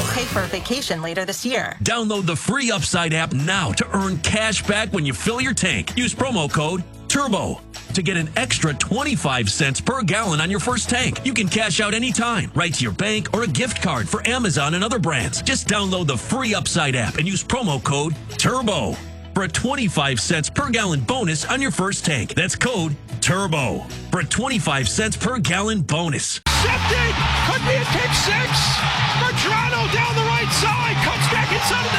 pay for a vacation later this year. Download the free Upside app now to earn cash back when you fill your tank. Use promo code TURBO to get an extra 25 cents per gallon on your first tank. You can cash out anytime, right to your bank or a gift card for Amazon and other brands. Just download the free Upside app and use promo code TURBO for a 25 cents per gallon bonus on your first tank. That's code TURBO for a 25 cents per gallon bonus. Intercepted! Could be a kick six! Madrano down the right side! Comes back inside of the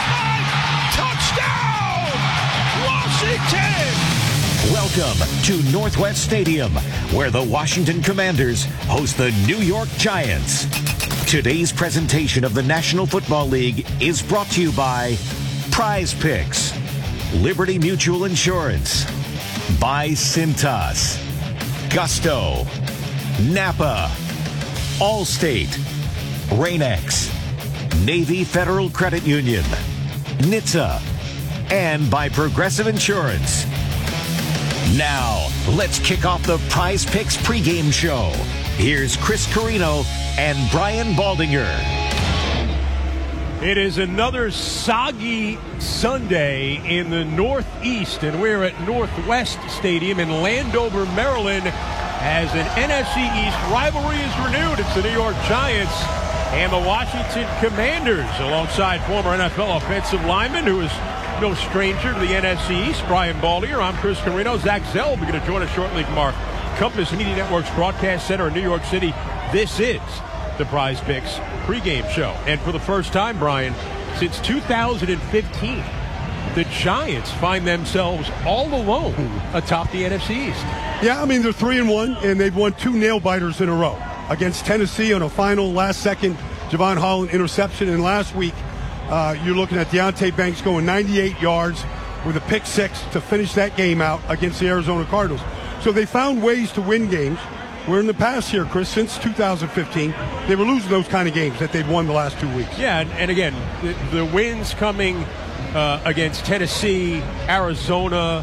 10-5! Touchdown! Washington! Welcome to Northwest Stadium, where the Washington Commanders host the New York Giants. Today's presentation of the National Football League is brought to you by Prize Picks, Liberty Mutual Insurance, by Cintas, Gusto, Napa, Allstate, Rain-X, Navy Federal Credit Union, NHTSA, and by Progressive Insurance. Now, let's kick off the Prize Picks pregame show. Here's Chris Carino and Brian Baldinger. It is another soggy Sunday in the Northeast, and we're at Northwest Stadium in Landover, Maryland, as an NFC East rivalry is renewed. It's the New York Giants and the Washington Commanders, alongside former NFL offensive lineman who is no stranger to the NFC East, Brian Baldinger. I'm Chris Carino. Zach Zell will be going to join us shortly from our Compass Media Network's broadcast center in New York City. This is the Prize Picks pregame show. And for the first time, Brian, since 2015, the Giants find themselves all alone atop the NFC East. Yeah, I mean, they're 3-1, and they've won 2 nail-biters in a row against Tennessee on a final last-second Javon Holland interception. And last week, you're looking at Deontay Banks going 98 yards with a pick six to finish that game out against the Arizona Cardinals. So they found ways to win games. Where in the past here, Chris, since 2015, they were losing those kind of games that they've won the last 2 weeks. Yeah, and again, the wins coming against Tennessee, Arizona,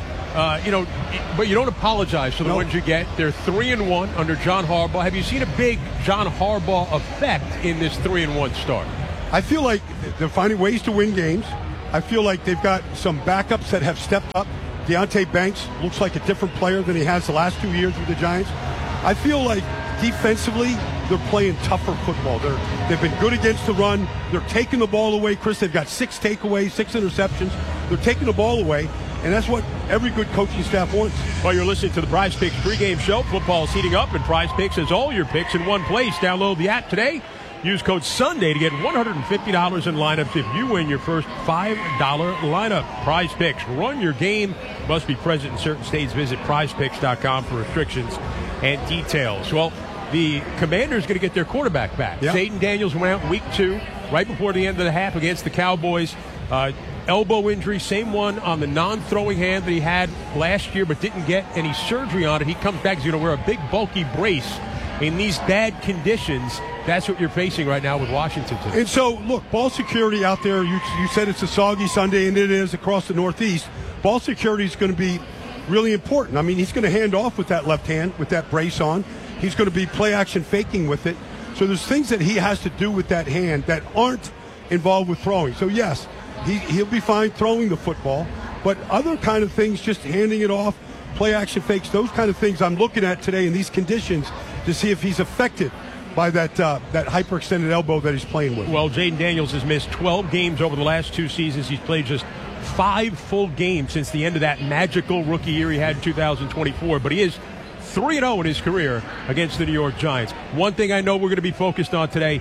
but you don't apologize for the ones you get. They're 3-1 under John Harbaugh. Have you seen a big John Harbaugh effect in this 3-1 start? I feel like they're finding ways to win games. I feel like they've got some backups that have stepped up. Deontay Banks looks like a different player than he has the last 2 years with the Giants. I feel like defensively, they're playing tougher football. They've been good against the run. They're taking the ball away, Chris. They've got 6 takeaways, 6 interceptions. They're taking the ball away, and that's what every good coaching staff wants. Well, you're listening to the Prize Picks pregame show. Football is heating up, and Prize Picks has all your picks in one place. Download the app today. Use code SUNDAY to get $150 in lineups if you win your first $5 lineup. Prize Picks. Run your game. Must be present in certain states. Visit prizepicks.com for restrictions and details. Well, the Commanders going to get their quarterback back. Yep. Jayden Daniels went out week 2, right before the end of the half against the Cowboys. Elbow injury, same one on the non-throwing hand that he had last year but didn't get any surgery on it. He comes back. He's going to wear a big, bulky brace. In these bad conditions, that's what you're facing right now with Washington today. And so, look, ball security out there, you said it's a soggy Sunday, and it is across the Northeast. Ball security is going to be really important. I mean, he's going to hand off with that left hand, with that brace on. He's going to be play-action faking with it. So there's things that he has to do with that hand that aren't involved with throwing. So, yes, he'll be fine throwing the football, but other kind of things, just handing it off, play-action fakes, those kind of things I'm looking at today in these conditions to see if he's affected by that hyperextended elbow that he's playing with. Well, Jayden Daniels has missed 12 games over the last 2 seasons. He's played just 5 full games since the end of that magical rookie year he had in 2024. But he is 3-0 in his career against the New York Giants. One thing I know we're going to be focused on today,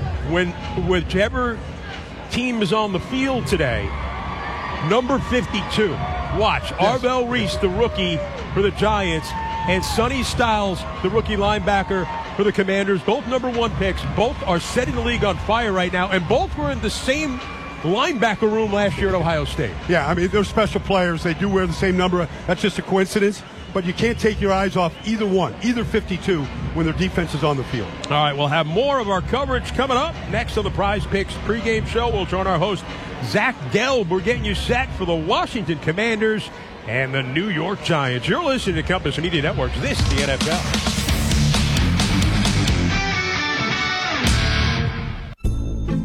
whichever team is on the field today, number 52, watch, yes. Arvell Reese, the rookie for the Giants, and Sonny Styles, the rookie linebacker for the Commanders, both number 1 picks. Both are setting the league on fire right now, and both were in the same linebacker room last year at Ohio State. Yeah, I mean, they're special players. They do wear the same number. That's just a coincidence. But you can't take your eyes off either one, either 52, when their defense is on the field. All right, we'll have more of our coverage coming up next on the Prize Picks pregame show. We'll join our host, Zach Gelb. We're getting you set for the Washington Commanders and the New York Giants. You're listening to Compass Media Networks. This is the NFL.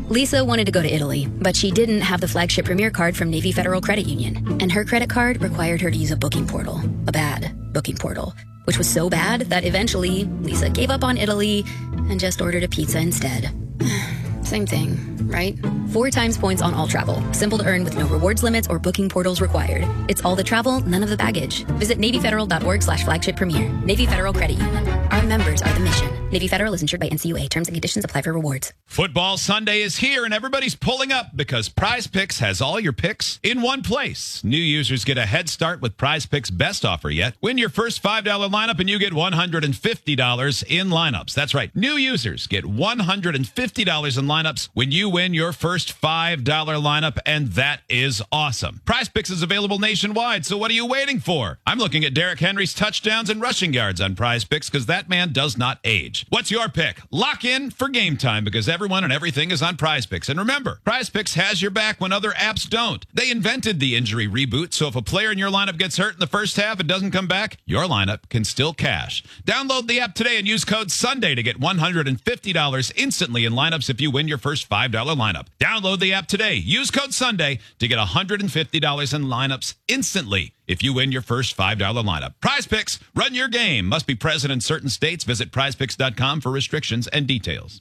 Lisa wanted to go to Italy, but she didn't have the flagship Premier card from Navy Federal Credit Union, and her credit card required her to use a booking portal, a bad booking portal, which was so bad that eventually Lisa gave up on Italy and just ordered a pizza instead. Same thing, right? 4 times points on all travel. Simple to earn with no rewards limits or booking portals required. It's all the travel, none of the baggage. Visit NavyFederal.org/flagship premier. Navy Federal Credit Union. Our members are the mission. Navy Federal is insured by NCUA. Terms and conditions apply for rewards. Football Sunday is here, and everybody's pulling up because Prize Picks has all your picks in one place. New users get a head start with Prize Picks' best offer yet. Win your first $5 lineup, and you get $150 in lineups. That's right. New users get $150 in lineups when you win your first $5 lineup, and that is awesome. Prize Picks is available nationwide, so what are you waiting for? I'm looking at Derrick Henry's touchdowns and rushing yards on Prize Picks because that man does not age. What's your pick? Lock in for game time because everyone and everything is on Prize Picks. And remember, Prize Picks has your back when other apps don't. They invented the injury reboot, so if a player in your lineup gets hurt in the first half and doesn't come back, your lineup can still cash. Download the app today and use code SUNDAY to get $150 instantly in lineups if you win your first $5 lineup. Download the app today. Use code SUNDAY to get $150 in lineups instantly if you win your first $5 lineup. Prize Picks, run your game. Must be present in certain states. Visit prizepicks.com for restrictions and details.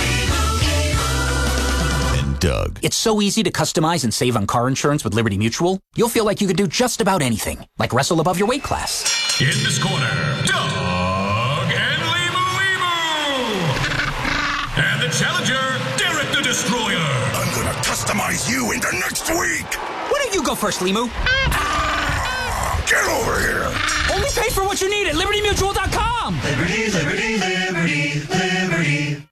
And Doug. It's so easy to customize and save on car insurance with Liberty Mutual. You'll feel like you could do just about anything, like wrestle above your weight class. In this corner, Doug and Limu. And the challenger, Derek the Destroyer. I'm gonna customize you into next week. Why don't you go first, Limu? Get over here. Only pay for what you need at LibertyMutual.com. Liberty, liberty, liberty, liberty.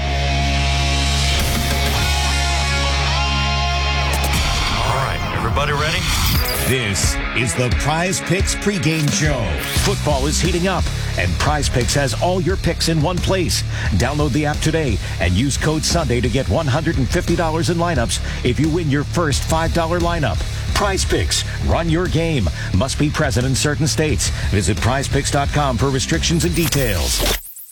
All right, everybody ready? This is the Prize Picks pregame show. Football is heating up, and Prize Picks has all your picks in one place. Download the app today and use code SUNDAY to get $150 in lineups if you win your first $5 lineup. Prize Picks, run your game. Must be present in certain states. Visit prizepicks.com for restrictions and details.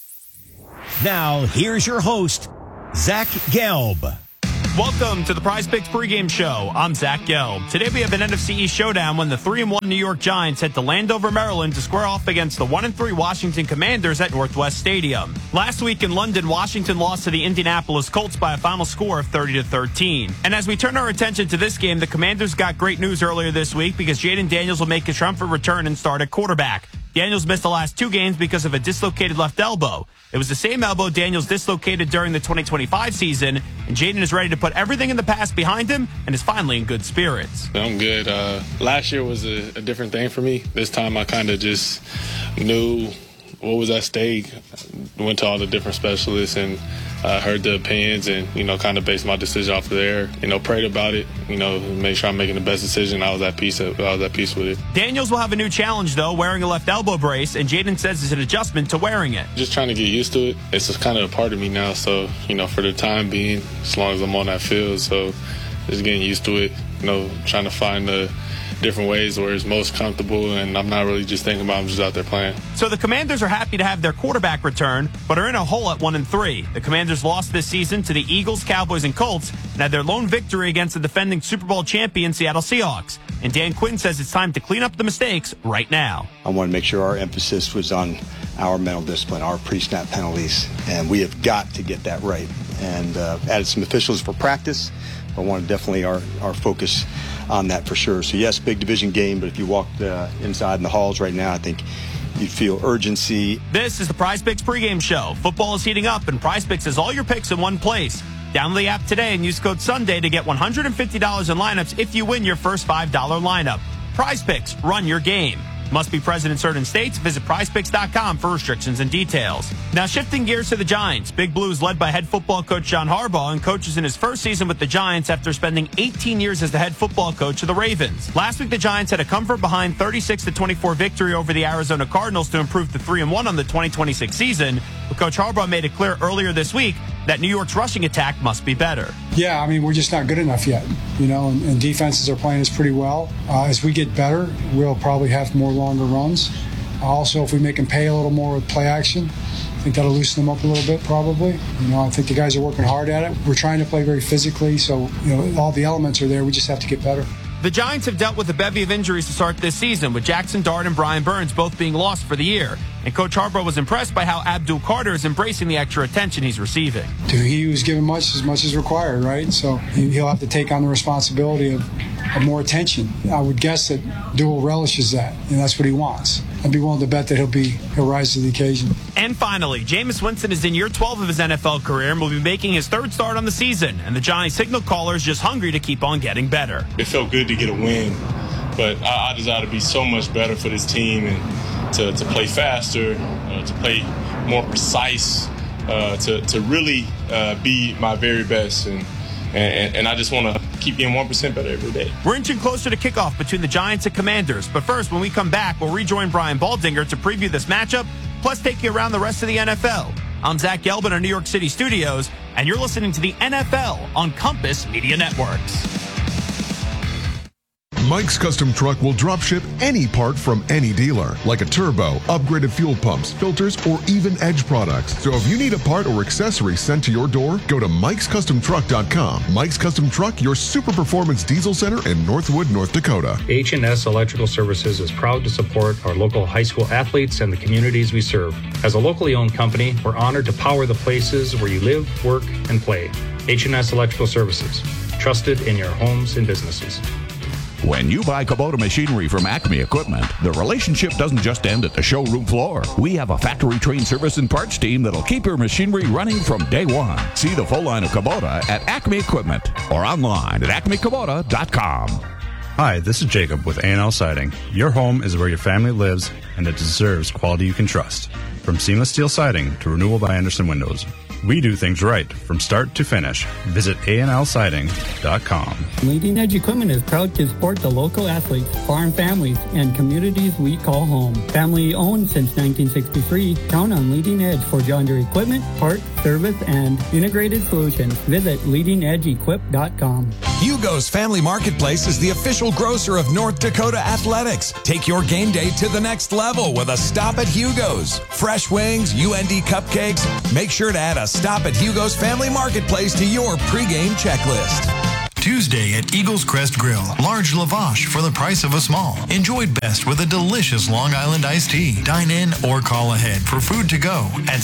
Now, here's your host, Zach Gelb. Welcome to the Prize Picks pregame show. I'm Zach Gelb. Today we have an NFC East showdown when the 3-1 New York Giants head to Landover, Maryland to square off against the 1-3 Washington Commanders at Northwest Stadium. Last week in London, Washington lost to the Indianapolis Colts by a final score of 30-13. And as we turn our attention to this game, the Commanders got great news earlier this week because Jaden Daniels will make a triumphant return and start at quarterback. Daniels missed the last 2 games because of a dislocated left elbow. It was the same elbow Daniels dislocated during the 2025 season, and Jaden is ready to put everything in the past behind him and is finally in good spirits. I'm good. Last year was a different thing for me. This time I kind of just knew what was at stake. Went to all the different specialists and heard the opinions and, kind of based my decision off of there. Prayed about it, make sure I'm making the best decision. I was at peace with it. Daniels will have a new challenge, though, wearing a left elbow brace, and Jaden says it's an adjustment to wearing it. Just trying to get used to it. It's just kind of a part of me now. So, for the time being, as long as I'm on that field, so just getting used to it, trying to find the different ways where it's most comfortable, and I'm not really just thinking about it, I'm just out there playing. So the Commanders are happy to have their quarterback return, but are in a hole at 1-3. The Commanders lost this season to the Eagles, Cowboys, and Colts, and had their lone victory against the defending Super Bowl champion Seattle Seahawks. And Dan Quinn says it's time to clean up the mistakes right now. I want to make sure our emphasis was on our mental discipline, our pre-snap penalties, and we have got to get that right. And added some officials for practice. I want to definitely our focus on that for sure. So yes, big division game, but if you walked inside in the halls right now, I think you'd feel urgency. This is the Prize Picks pregame show. Football is heating up, and Prize Picks has all your picks in one place. Download the app today and use code SUNDAY to get $150 in lineups if you win your first $5 lineup. Prize Picks, run your game. Must be present in certain states. Visit prizepicks.com for restrictions and details. Now shifting gears to the Giants. Big Blue is led by head football coach John Harbaugh and coaches in his first season with the Giants after spending 18 years as the head football coach of the Ravens. Last week, the Giants had a comfort behind 36-24 victory over the Arizona Cardinals to improve to 3-1 on the 2026 season. But Coach Harbaugh made it clear earlier this week that New York's rushing attack must be better. Yeah, we're just not good enough yet, and defenses are playing us pretty well. As we get better, we'll probably have more longer runs. Also, if we make them pay a little more with play action, I think that'll loosen them up a little bit, probably. I think the guys are working hard at it. We're trying to play very physically, so all the elements are there. We just have to get better. The Giants have dealt with a bevy of injuries to start this season, with Jackson Dart and Brian Burns both being lost for the year. And Coach Harbaugh was impressed by how Abdul Carter is embracing the extra attention he's receiving. He was given as much as required, right? So he'll have to take on the responsibility of more attention. I would guess that Dual relishes that, and that's what he wants. I'd be willing to bet that he'll rise to the occasion. And finally, Jameis Winston is in year 12 of his NFL career and will be making his third start on the season. And the Johnny Signal caller is just hungry to keep on getting better. It felt good to get a win, but I desire to be so much better for this team and to play faster, to play more precise, to really be my very best. And I just want to keep being 1% better every day. We're inching closer to kickoff between the Giants and Commanders. But first, when we come back, we'll rejoin Brian Baldinger to preview this matchup, plus take you around the rest of the NFL. I'm Zach Gelb in our New York City studios, and you're listening to the NFL on Compass Media Networks. Mike's Custom Truck will drop ship any part from any dealer, like a turbo, upgraded fuel pumps, filters, or even Edge products. So if you need a part or accessory sent to your door, go to mikescustomtruck.com. Mike's Custom Truck, your super performance diesel center in Northwood, North Dakota. H&S Electrical Services is proud to support our local high school athletes and the communities we serve. As a locally owned company, we're honored to power the places where you live, work, and play. H&S Electrical Services, trusted in your homes and businesses. When you buy Kubota machinery from Acme Equipment, the relationship doesn't just end at the showroom floor. We have a factory-trained service and parts team that'll keep your machinery running from day one. See the full line of Kubota at Acme Equipment or online at acmekubota.com. Hi, this is Jacob with A&L Siding. Your home is where your family lives, and it deserves quality you can trust. From seamless steel siding to renewal by Anderson windows, we do things right from start to finish. Visit ANLsiding.com. Leading Edge Equipment is proud to support the local athletes, farm families, and communities we call home. Family owned since 1963, count on Leading Edge for John Deere equipment, parts, service, and integrated solutions. Visit leadingedgeequip.com. Hugo's Family Marketplace is the official grocer of North Dakota Athletics. Take your game day to the next level with a stop at Hugo's. Fresh wings, UND cupcakes. Make sure to add a stop at Hugo's Family Marketplace to your pregame checklist. Tuesday at Eagles Crest Grill. Large lavash for the price of a small. Enjoyed best with a delicious Long Island iced tea. Dine in or call ahead for food to go at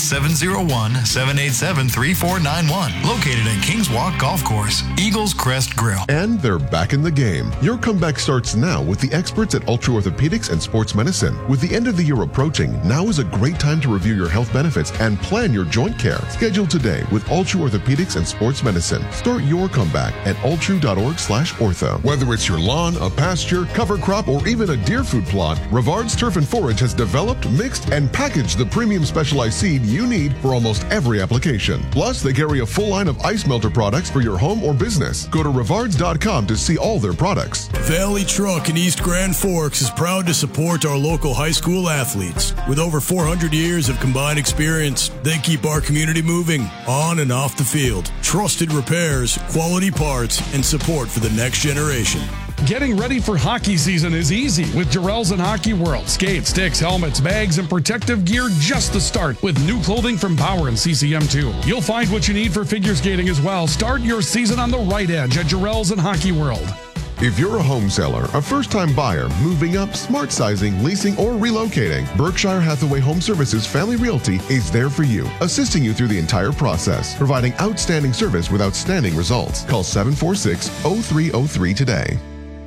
701-787-3491. Located at Kings Walk Golf Course. Eagles Crest Grill. And they're back in the game. Your comeback starts now with the experts at Ultra Orthopedics and Sports Medicine. With the end of the year approaching, now is a great time to review your health benefits and plan your joint care. Schedule today with Ultra Orthopedics and Sports Medicine. Start your comeback at ultra.org/ortho. Whether it's your lawn, a pasture, cover crop, or even a deer food plot, Rivard's Turf and Forage has developed, mixed, and packaged the premium specialized seed you need for almost every application. Plus, they carry a full line of ice melter products for your home or business. Go to rivards.com to see all their products. Valley Truck in East Grand Forks is proud to support our local high school athletes. With over 400 years of combined experience, they keep our community moving on and off the field. Trusted repairs, quality parts, and support for the next generation. Getting ready for hockey season is easy with Jarrell's and Hockey World. Skates, sticks, helmets, bags, and protective gear just to start with new clothing from Bauer and CCM2. You'll find what you need for figure skating as well. Start your season on the right edge at Jarrell's and Hockey World. If you're a home seller, a first-time buyer, moving up, smart sizing, leasing, or relocating, Berkshire Hathaway Home Services Family Realty is there for you, assisting you through the entire process, providing outstanding service with outstanding results. Call 746-0303 today.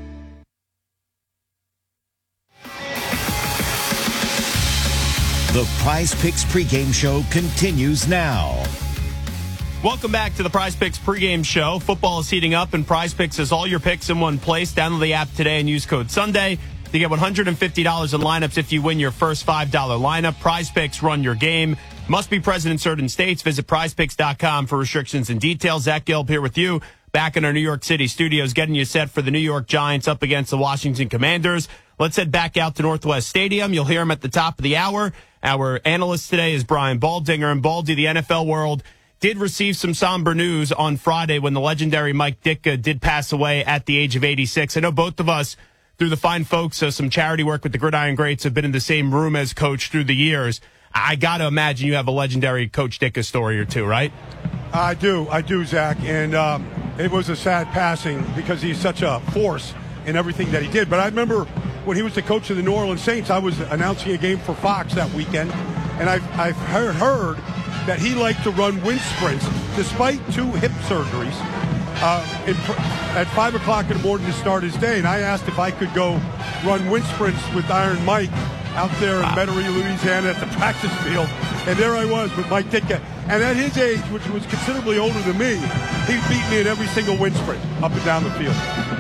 The Prize Picks pregame show continues now. Welcome back to the Prize Picks pregame show. Football is heating up, and Prize Picks has all your picks in one place. Download the app today and use code Sunday to get $150 in lineups if you win your first $5 lineup. Prize Picks, run your game. Must be present in certain states. Visit prizepicks.com for restrictions and details. Zach Gelb here with you back in our New York City studios, getting you set for the New York Giants up against the Washington Commanders. Let's head back out to Northwest Stadium. You'll hear him at the top of the hour. Our analyst today is Brian Baldinger, and Baldy, the NFL world did receive some somber news on Friday when the legendary Mike Ditka did pass away at the age of 86. I know both of us, through the fine folks, some charity work with the Gridiron Greats, have been in the same room as Coach through the years. I got to imagine you have a legendary Coach Ditka story or two, right? I do, Zach. And it was a sad passing because he's such a force in everything that he did. But I remember when he was the coach of the New Orleans Saints, I was announcing a game for Fox that weekend, and I've heard that he liked to run wind sprints despite 2 hip surgeries at 5 o'clock in the morning to start his day. And I asked if I could go run wind sprints with Iron Mike out there in Metairie, Louisiana at the practice field. And there I was with Mike Ditka. And at his age, which was considerably older than me, he beat me in every single wind sprint up and down the field.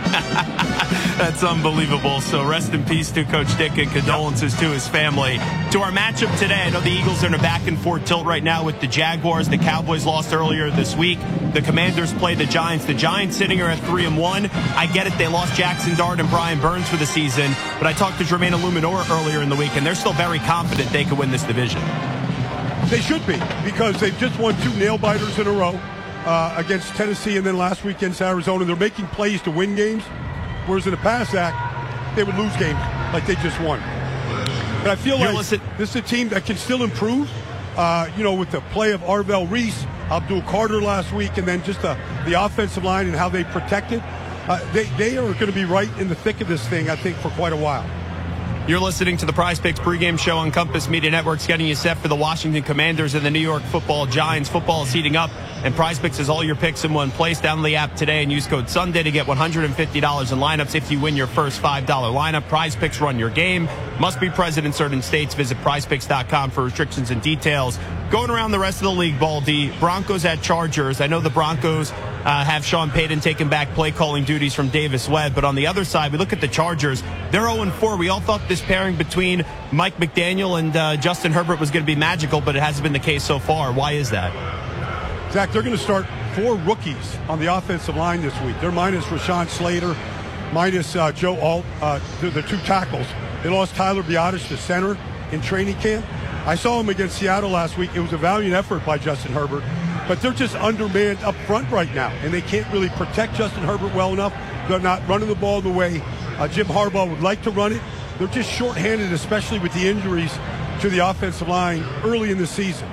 That's unbelievable. So rest in peace to Coach Ditka and condolences to his family. To our matchup today, I know the Eagles are in a back-and-forth tilt right now with the Jaguars. The Cowboys lost earlier this week. The Commanders play the Giants. The Giants sitting here at 3-1. I get it. They lost Jackson Dart and Brian Burns for the season. But I talked to Jermaine Illuminor earlier in the week, and they're still very confident they could win this division. They should be, because they've just won 2 nail-biters in a row against Tennessee and then last week against Arizona. They're making plays to win games, whereas in the past act, they would lose games like they just won. But I feel like this is a team that can still improve, with the play of Arvell Reese, Abdul Carter last week, and then just the offensive line and how they protect it. They are going to be right in the thick of this thing, I think, for quite a while. You're listening to the Prize Picks pregame show on Compass Media Networks, getting you set for the Washington Commanders and the New York Football Giants. Football is heating up, and Prize Picks has all your picks in one place. Download the app today and use code Sunday to get $150 in lineups if you win your first $5 lineup. Prize Picks run your game. Must be present in certain states. Visit prizepicks.com for restrictions and details. Going around the rest of the league, Baldy, Broncos at Chargers. I know the Broncos have Sean Payton taking back play calling duties from Davis Webb, but on the other side, we look at the Chargers. They're 0-4. We all thought this pairing between Mike McDaniel and Justin Herbert was going to be magical, but it hasn't been the case so far. Why is that? Zach, they're going to start 4 rookies on the offensive line this week. They're minus Rashawn Slater, minus Joe Alt, the 2 tackles. They lost Tyler Biadasz, the center, in training camp. I saw him against Seattle last week. It was a valiant effort by Justin Herbert, but they're just undermanned up front right now, and they can't really protect Justin Herbert well enough. They're not running the ball the way Jim Harbaugh would like to run it. They're just shorthanded, especially with the injuries to the offensive line early in the season.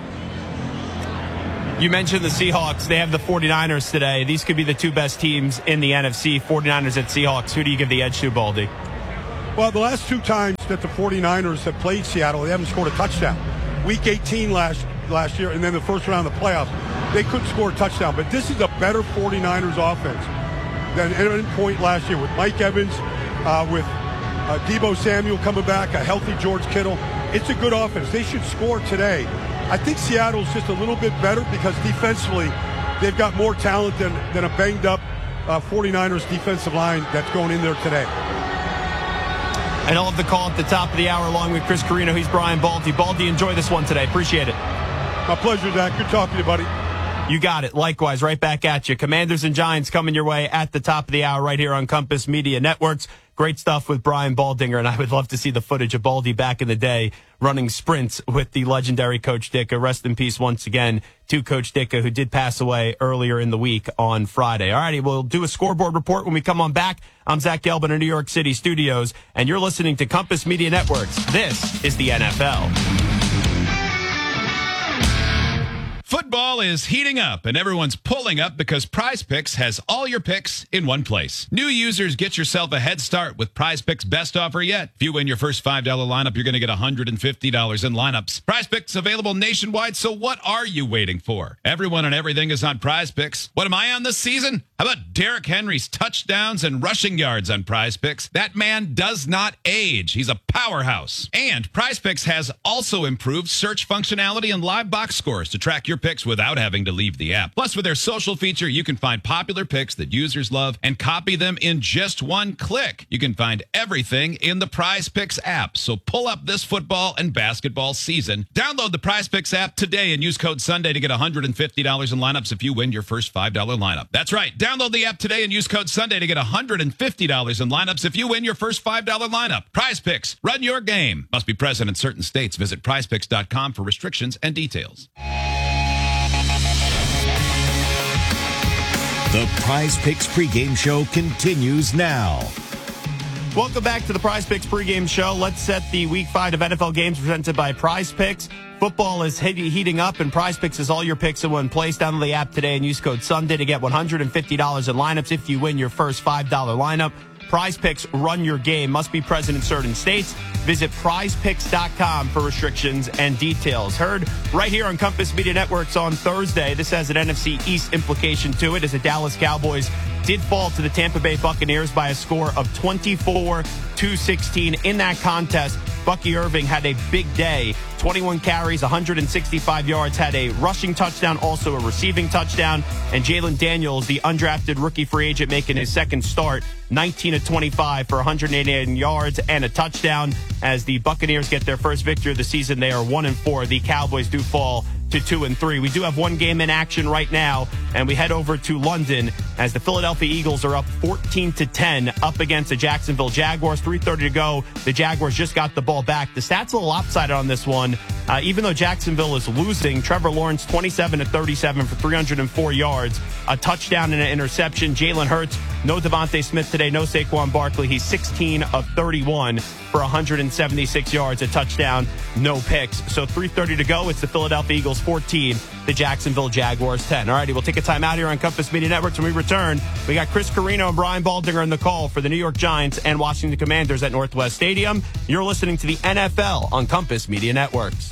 You mentioned the Seahawks. They have the 49ers today. These could be the 2 best teams in the NFC, 49ers at Seahawks. Who do you give the edge to, Baldy? Well, the last 2 times that the 49ers have played Seattle, they haven't scored a touchdown. Week 18 last year, and then the first round of the playoffs, they couldn't score a touchdown. But this is a better 49ers offense than at any point last year with Mike Evans, with Deebo Samuel coming back, a healthy George Kittle. It's a good offense. They should score today. I think Seattle's just a little bit better because defensively they've got more talent than a banged-up 49ers defensive line that's going in there today. And I'll have the call at the top of the hour along with Chris Carino. He's Brian Baldy. Baldy, enjoy this one today. Appreciate it. My pleasure, Zach. Good talking to you, buddy. You got it. Likewise, right back at you. Commanders and Giants coming your way at the top of the hour right here on Compass Media Networks. Great stuff with Brian Baldinger, and I would love to see the footage of Baldy back in the day running sprints with the legendary Coach Ditka. Rest in peace once again to Coach Ditka, who did pass away earlier in the week on Friday. All righty, we'll do a scoreboard report when we come on back. I'm Zach Gelb in New York City studios, and you're listening to Compass Media Networks. This is the NFL. Football is heating up, and everyone's pulling up because Prize Picks has all your picks in one place. New users, get yourself a head start with Prize Picks' best offer yet. If you win your first $5 lineup, you're going to get $150 in lineups. Prize Picks available nationwide, so what are you waiting for? Everyone and everything is on Prize Picks. What am I on this season? How about Derrick Henry's touchdowns and rushing yards on Prize Picks? That man does not age. He's a powerhouse. And Prize Picks has also improved search functionality and live box scores to track your picks without having to leave the app. Plus, with their social feature, you can find popular picks that users love and copy them in just one click. You can find everything in the Prize Picks app. So pull up this football and basketball season. Download the Prize Picks app today and use code Sunday to get $150 in lineups if you win your first $5 lineup. That's right. Download the app today and use code Sunday to get $150 in lineups if you win your first $5 lineup. Prize Picks. Run your game. Must be present in certain states. Visit prizepicks.com for restrictions and details. The Prize Picks pregame show continues now. Welcome back to the Prize Picks pregame show. Let's set the Week 5 of NFL games presented by Prize Picks. Football is heating up, and Prize Picks is all your picks in one place. Download the app today and use code Sunday to get $150 in lineups if you win your first $5 lineup. Prize Picks, run your game. Must be present in certain states. Visit prizepicks.com for restrictions and details. Heard right here on Compass Media Networks on Thursday. This has an NFC East implication to it as the Dallas Cowboys did fall to the Tampa Bay Buccaneers by a score of 24-16 in that contest. Bucky Irving had a big day. 21 carries, 165 yards, had a rushing touchdown, also a receiving touchdown. And Jalen Daniels, the undrafted rookie free agent, making his second start, 19-25 for 188 yards and a touchdown. As the Buccaneers get their first victory of the season, they are 1-4. The Cowboys do fall to 2-3. We do have one game in action right now, and we head over to London as the Philadelphia Eagles are up 14-10 up against the Jacksonville Jaguars. 3:30 to go. The Jaguars just got the ball back. The stats a little lopsided on this one. Even though Jacksonville is losing, Trevor Lawrence 27-37 for 304 yards, a touchdown and an interception. Jalen Hurts, no Devontae Smith today, no Saquon Barkley. He's 16 of 31 for 176 yards, a touchdown, no picks. So 3:30 to go. It's the Philadelphia Eagles 14, the Jacksonville Jaguars 10. All righty, we'll take a time out here on Compass Media Networks. When we return, we got Chris Carino and Brian Baldinger in the call for the New York Giants and Washington Commanders at Northwest Stadium. You're listening to the NFL on Compass Media Networks.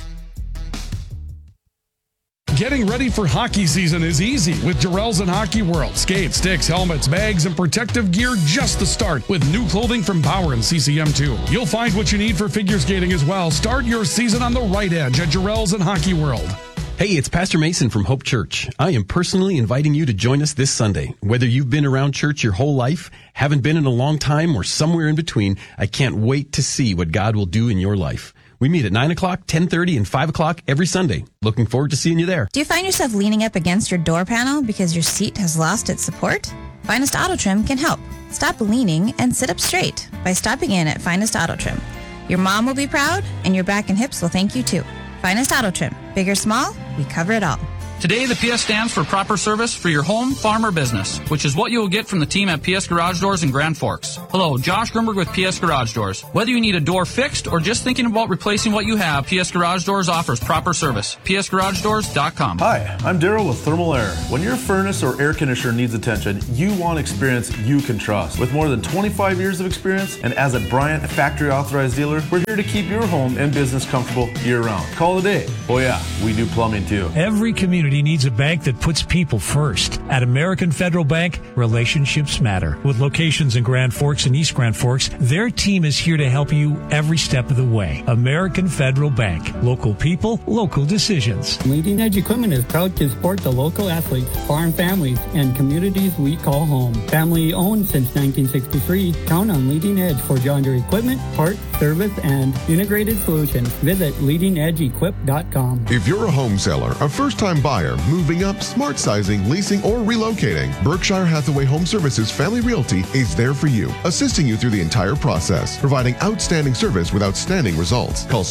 Getting ready for hockey season is easy with Jarrell's and Hockey World. Skates, sticks, helmets, bags, and protective gear just the start with new clothing from Power and CCM2. You'll find what you need for figure skating as well. Start your season on the right edge at Jarrell's and Hockey World. Hey, it's Pastor Mason from Hope Church. I am personally inviting you to join us this Sunday. Whether you've been around church your whole life, haven't been in a long time, or somewhere in between, I can't wait to see what God will do in your life. We meet at 9 o'clock, 10:30, and 5 o'clock every Sunday. Looking forward to seeing you there. Do you find yourself leaning up against your door panel because your seat has lost its support? Finest Auto Trim can help. Stop leaning and sit up straight by stopping in at Finest Auto Trim. Your mom will be proud, and your back and hips will thank you too. Finest Auto Trim. Big or small, we cover it all. Today, the PS stands for proper service for your home, farm, or business, which is what you will get from the team at PS Garage Doors in Grand Forks. Hello, Josh Grimberg with PS Garage Doors. Whether you need a door fixed or just thinking about replacing what you have, PS Garage Doors offers proper service. PSGarageDoors.com. Hi, I'm Daryl with Thermal Air. When your furnace or air conditioner needs attention, you want experience you can trust. With more than 25 years of experience and as a Bryant factory authorized dealer, we're here to keep your home and business comfortable year-round. Call today. Oh yeah, we do plumbing too. Every community needs a bank that puts people first. At American Federal Bank, relationships matter. With locations in Grand Forks and East Grand Forks, their team is here to help you every step of the way. American Federal Bank. Local people, local decisions. Leading Edge Equipment is proud to support the local athletes, farm families, and communities we call home. Family owned since 1963, count on Leading Edge for John Deere equipment, parts, service, and integrated solutions. Visit leadingedgeequip.com. If you're a home seller, a first-time buyer, moving up, smart sizing, leasing, or relocating, Berkshire Hathaway Home Services Family Realty is there for you, assisting you through the entire process, providing outstanding service with outstanding results. Call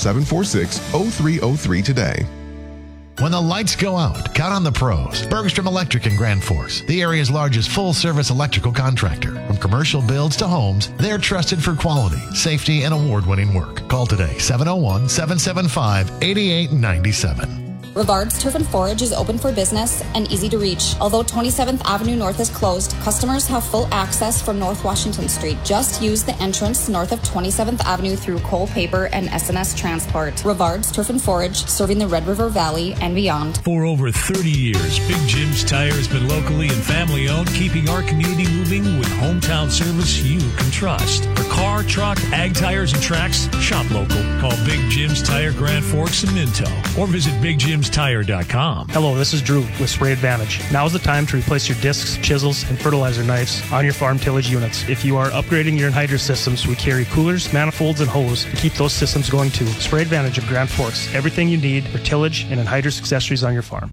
746-0303 today. When the lights go out, count on the pros. Bergstrom Electric in Grand Forks, the area's largest full-service electrical contractor. From commercial builds to homes, they're trusted for quality, safety, and award-winning work. Call today, 701-775-8897. Rivard's Turf and Forage is open for business and easy to reach. Although 27th Avenue North is closed, customers have full access from North Washington Street. Just use the entrance north of 27th Avenue through Cole Paper and SNS Transport. Rivard's Turf and Forage, serving the Red River Valley and beyond. For over 30 years, Big Jim's Tire has been locally and family-owned, keeping our community moving with hometown service you can trust. For car, truck, ag tires, and tracks, shop local. Call Big Jim's Tire Grand Forks and Minto, or visit BigJim's Tire.com. Hello, this is Drew with Spray Advantage. Now is the time to replace your discs, chisels, and fertilizer knives on your farm tillage units. If you are upgrading your anhydrous systems, we carry coolers, manifolds, and hose to keep those systems going too. Spray Advantage of Grand Forks. Everything you need for tillage and anhydrous accessories on your farm.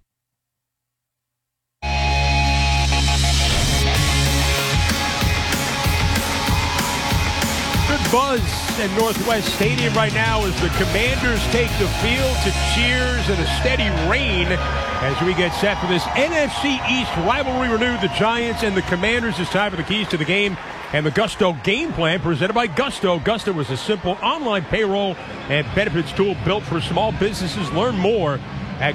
Buzz at Northwest Stadium right now as the Commanders take the field to cheers and a steady rain as we get set for this NFC East rivalry renewed. The Giants and the Commanders. It's time for the keys to the game. and the Gusto Game Plan presented by Gusto. Gusto is a simple online payroll and benefits tool built for small businesses. Learn more at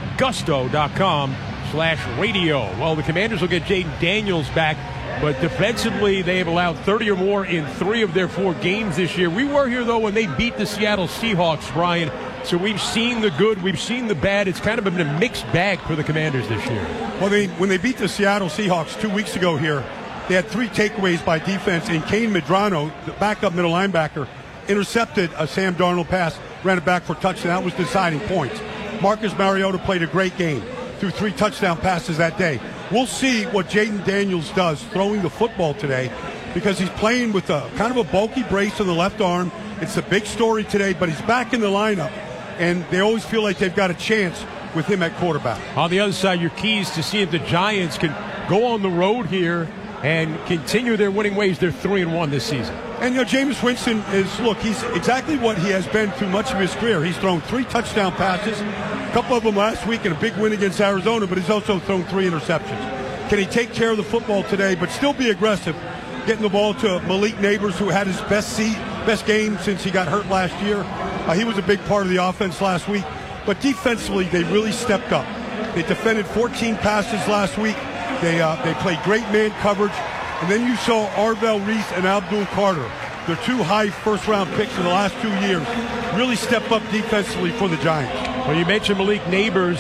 gusto.com/radio. Well, the Commanders will get Jaden Daniels back, but defensively they have allowed 30 or more in 3 of their 4 games this year. We were here, though, when they beat the Seattle Seahawks, Brian. So we've seen the good, we've seen the bad. It's kind of been a mixed bag for the Commanders this year. Well, when they beat the Seattle Seahawks 2 weeks ago here, they had 3 takeaways by defense, and Kane Medrano, the backup middle linebacker, intercepted a Sam Darnold pass, ran it back for a touchdown. That was deciding points. Marcus Mariota played a great game, threw 3 touchdown passes that day. We'll see what Jaden Daniels does throwing the football today, because he's playing with a kind of a bulky brace on the left arm. It's a big story today, but he's back in the lineup, and they always feel like they've got a chance with him at quarterback. On the other side, your keys to see if the Giants can go on the road here and continue their winning ways. They're 3-1 this season. And, Jameis Winston he's exactly what he has been through much of his career. He's thrown 3 touchdown passes, a couple of them last week in a big win against Arizona, but he's also thrown 3 interceptions. Can he take care of the football today, but still be aggressive, getting the ball to Malik Neighbors, who had his best game since he got hurt last year? He was a big part of the offense last week. But defensively, they really stepped up. They defended 14 passes last week. They played great man coverage. And then you saw Arvell Reese and Abdul Carter, their 2 high first-round picks in the last 2 years, really step up defensively for the Giants. Well, you mentioned Malik Neighbors,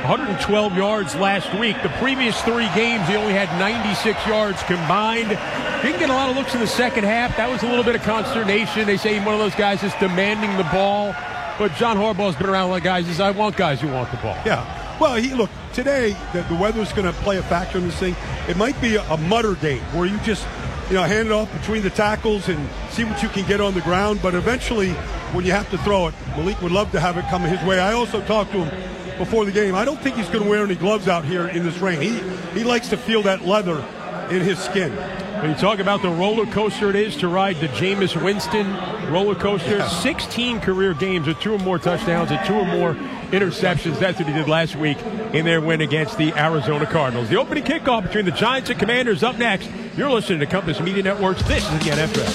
112 yards last week. The previous 3 games, he only had 96 yards combined. Didn't get a lot of looks in the second half. That was a little bit of consternation. They say he's one of those guys that's demanding the ball. But John Harbaugh's been around like guys. He says, I want guys who want the ball. Yeah. Well, look, today the weather's going to play a factor in this thing. It might be a mutter game where you just, hand it off between the tackles and see what you can get on the ground. But eventually, when you have to throw it, Malik would love to have it come his way. I also talked to him before the game. I don't think he's going to wear any gloves out here in this rain. He likes to feel that leather in his skin. When you talk about the roller coaster it is to ride the Jameis Winston roller coaster, 16 career games with 2 or more touchdowns and 2 or more interceptions. That's what he did last week in their win against the Arizona Cardinals. The opening kickoff between the Giants and Commanders up next. You're listening to Compass Media Networks. This is the NFL.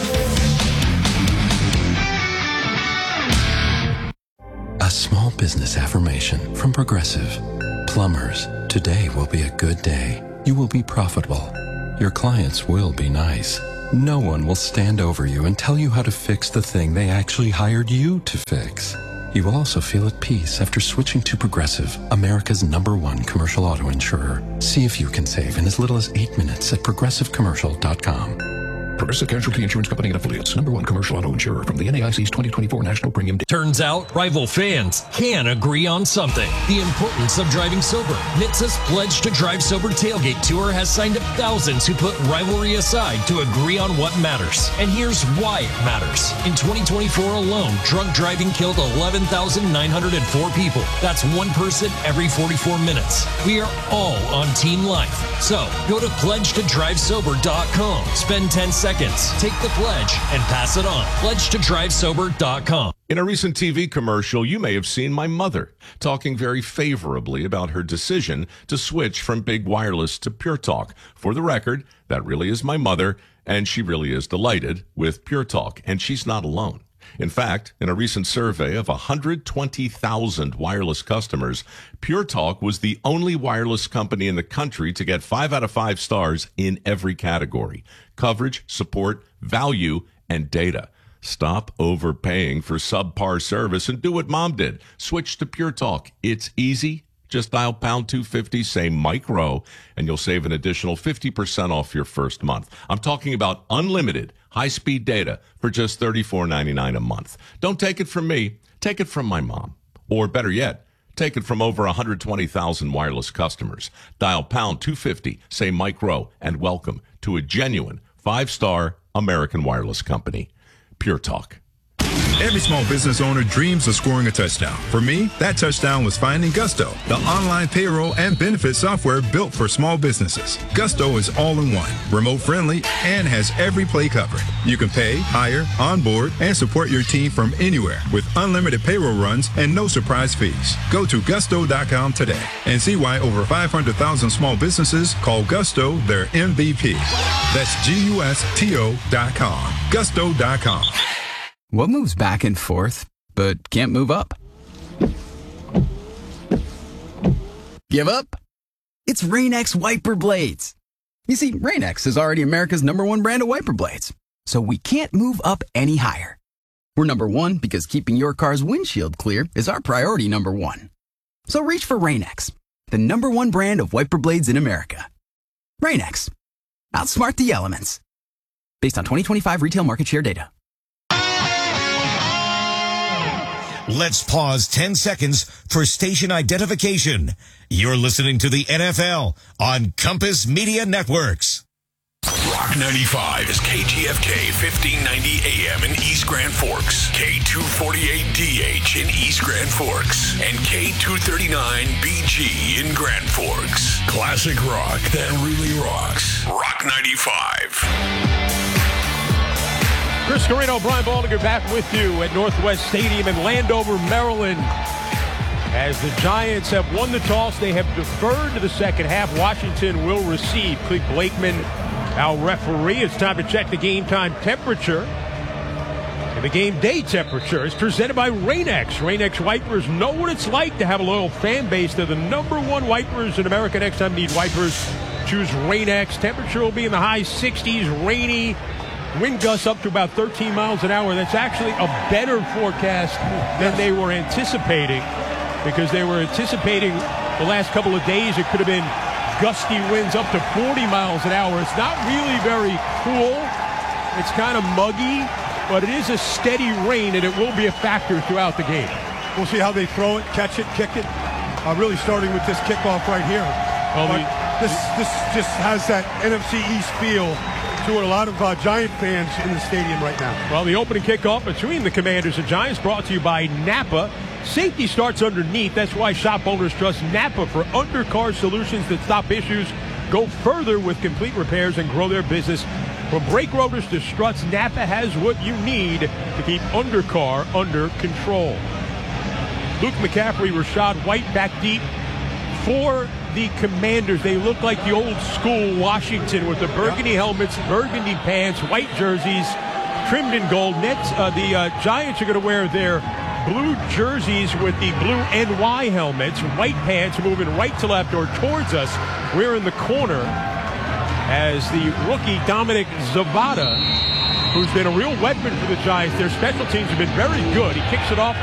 A small business affirmation from Progressive. Plumbers, today will be a good day. You will be profitable. Your clients will be nice. No one will stand over you and tell you how to fix the thing they actually hired you to fix. You will also feel at peace after switching to Progressive, America's #1 commercial auto insurer. See if you can save in as little as 8 minutes at progressivecommercial.com. Progressive Casualty Insurance Company and Affiliates, #1 commercial auto insurer from the NAIC's 2024 National Premium. Turns out, rival fans can agree on something. The importance of driving sober. NHTSA's Pledge to Drive Sober Tailgate Tour has signed up thousands who put rivalry aside to agree on what matters. And here's why it matters. In 2024 alone, drunk driving killed 11,904 people. That's 1 person every 44 minutes. We are all on Team Life. So, go to pledgetodrivesober.com. Spend 10 seconds. Take the pledge and pass it on. Pledgetodrivesober.com. In a recent TV commercial, you may have seen my mother talking very favorably about her decision to switch from Big Wireless to Pure Talk. For the record, that really is my mother, and she really is delighted with Pure Talk, and she's not alone. In fact, in a recent survey of 120,000 wireless customers, Pure Talk was the only wireless company in the country to get 5 out of 5 stars in every category: coverage, support, value, and data. Stop overpaying for subpar service and do what Mom did. Switch to Pure Talk. It's easy. Just dial pound 250, say Mike Rowe, and you'll save an additional 50% off your first month. I'm talking about unlimited high-speed data for just $34.99 a month. Don't take it from me. Take it from my mom. Or better yet, take it from over 120,000 wireless customers. Dial pound 250, say Mike Rowe, and welcome to a genuine 5-star American wireless company. Pure Talk. Every small business owner dreams of scoring a touchdown. For me, that touchdown was finding Gusto, the online payroll and benefit software built for small businesses. Gusto is all-in-one, remote-friendly, and has every play covered. You can pay, hire, onboard, and support your team from anywhere with unlimited payroll runs and no surprise fees. Go to gusto.com today and see why over 500,000 small businesses call Gusto their MVP. That's GUSTO.com. Gusto.com. What moves back and forth, but can't move up? Give up? It's Rain-X wiper blades. You see, Rain-X is already America's #1 brand of wiper blades, so we can't move up any higher. We're #1 because keeping your car's windshield clear is our priority #1. So reach for Rain-X, the #1 brand of wiper blades in America. Rain-X. Outsmart the elements. Based on 2025 retail market share data. Let's pause 10 seconds for station identification. You're listening to the NFL on Compass Media Networks. Rock 95 is KTFK 1590 AM in East Grand Forks, K248DH in East Grand Forks, and K239BG in Grand Forks. Classic rock that really rocks. Rock 95. Chris Carrino, Brian Baldinger back with you at Northwest Stadium in Landover, Maryland. As the Giants have won the toss, they have deferred to the second half. Washington will receive. Cleve Blakeman, our referee. It's time to check the game time temperature. And the game day temperature is presented by Rain-X. Rain-X wipers know what it's like to have a loyal fan base. They're the #1 wipers in America. Next time you need wipers, choose Rain-X. Temperature will be in the high 60s, rainy. Wind gusts up to about 13 miles an hour. That's actually a better forecast than they were anticipating, because they were anticipating the last couple of days it could have been gusty winds up to 40 miles an hour. It's not really very cool. It's kind of muggy, but it is a steady rain, and it will be a factor throughout the game. We'll see how they throw it, catch it, kick it. Really starting with this kickoff right here. This just has that NFC East feel to it. A lot of Giant fans in the stadium right now. Well, the opening kickoff between the Commanders and Giants brought to you by Napa. Safety starts underneath. That's why shop owners trust Napa for undercar solutions that stop issues, go further with complete repairs, and grow their business. From brake rotors to struts, Napa has what you need to keep undercar under control. Luke McCaffrey, Rashad White back deep for the Commanders. They look like the old school Washington with the burgundy helmets, burgundy pants, white jerseys, trimmed in gold. The Giants are going to wear their blue jerseys with the blue NY helmets, white pants, moving right to left or towards us. We're in the corner as the rookie Dominic Zavada, who's been a real weapon for the Giants. Their special teams have been very good. He kicks it off